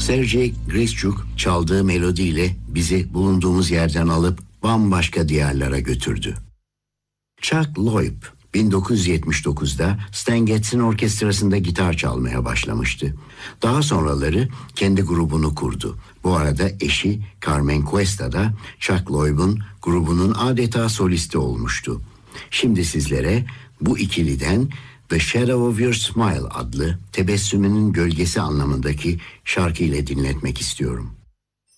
Sergey Grischuk çaldığı melodiyle bizi bulunduğumuz yerden alıp bambaşka diyarlara götürdü. Chuck Loeb 1979'da Stan Getz'in orkestrasında gitar çalmaya başlamıştı. Daha sonraları kendi grubunu kurdu. Bu arada eşi Carmen Cuesta da Chuck Loeb'un grubunun adeta solisti olmuştu. Şimdi sizlere bu ikiliden The Shadow of Your Smile adlı tebessümünün gölgesi anlamındaki şarkıyla dinletmek istiyorum.